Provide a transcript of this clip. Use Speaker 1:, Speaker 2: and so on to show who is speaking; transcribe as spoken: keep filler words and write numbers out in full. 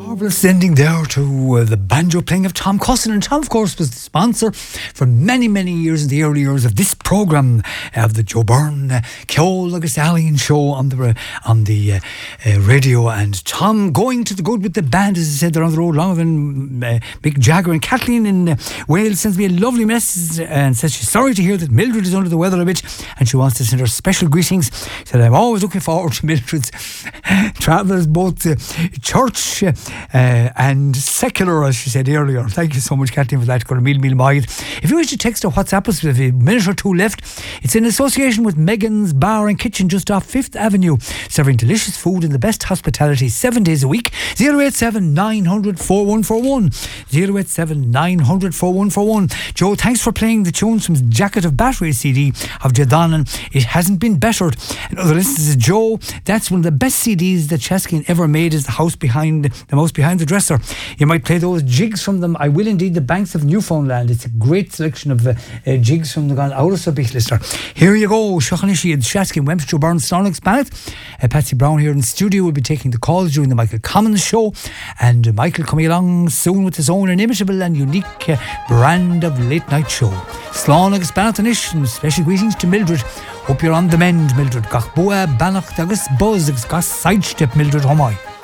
Speaker 1: Marvellous ending there to uh, the banjo playing of Tom Cusson. And Tom, of course, was the sponsor for many, many years in the early years of this programme of the Joe Byrne uh, Ceol agus Alien show on the uh, on the uh, uh, radio. And Tom going to the good with the band, as I said, they're on the road longer than uh, Mick Jagger. And Kathleen in uh, Wales sends me a lovely message and says she's sorry to hear that Mildred is under the weather a bit and she wants to send her special greetings. She said, I'm always looking forward to Mildred's travels, both uh, church uh, Uh, and secular, as she said earlier. Thank you so much, Kathleen, for that. Go to Mil Mil Maid. If you wish to text or WhatsApp us with a minute or two left, it's in association with Megan's Bar and Kitchen just off Fifth Avenue, serving delicious food and the best hospitality seven days a week. zero eight seven nine hundred four one four one zero eight seven nine hundred four one four one. Joe, thanks for playing the tunes from Jacket of Battery C D of Jadanan. It hasn't been bettered. Another listener says, Joe, that's one of the best C Ds that Cheskin ever made, is the house behind the most behind the dresser. You might play those jigs from them. I will indeed. The Banks of Newfoundland. It's a great selection of uh, uh, jigs from the Gan Aurus of listener. Here you go. Shachanishi and Shaskin, Webster, Burn, Stonix, Bennett. Uh, Patsy Brown here in the studio will be taking the calls during the Michael Commons show. And uh, Michael coming along soon with his own inimitable and unique uh, brand of late night show. Slánagus Bennett and special greetings to Mildred. Hope you're on the mend, Mildred. Gach Boa, Banach, Dagus, Buzz, Gas Sidestep, Mildred, Homai.